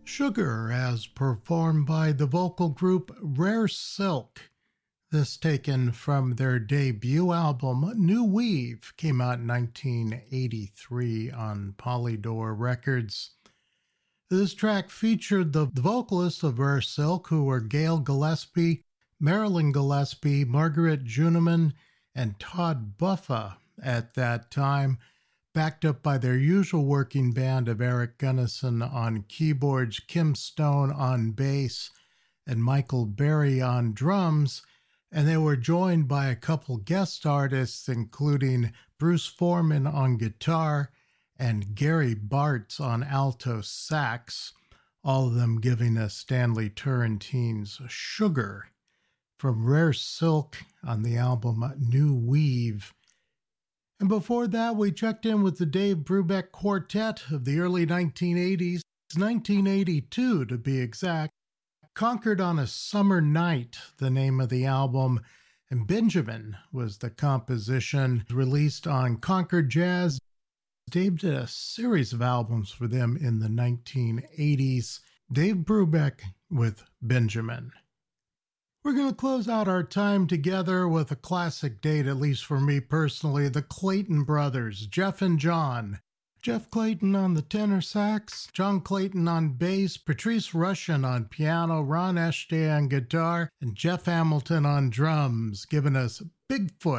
Sugar, as performed by the vocal group Rare Silk. This taken from their debut album, New Weave, came out in 1983 on Polydor Records. This track featured the vocalists of Rare Silk, who were Gail Gillespie, Marilyn Gillespie, Margaret Juniman, and Todd Buffa at that time, backed up by their usual working band of Eric Gunnison on keyboards, Kim Stone on bass, and Michael Berry on drums, and they were joined by a couple guest artists, including Bruce Foreman on guitar and Gary Bartz on alto sax, all of them giving us Stanley Turrentine's Sugar from Rare Silk on the album New Weave. And before that, we checked in with the Dave Brubeck Quartet of the early 1980s, 1982 to be exact. Conquered on a Summer Night, the name of the album, and Benjamin was the composition released on Concord Jazz. Dave did a series of albums for them in the 1980s. Dave Brubeck with Benjamin. We're going to close out our time together with a classic date, at least for me personally, the Clayton brothers, Jeff and John. Jeff Clayton on the tenor sax, John Clayton on bass, Patrice Rushen on piano, Ron Eshte on guitar, and Jeff Hamilton on drums, giving us Bigfoot.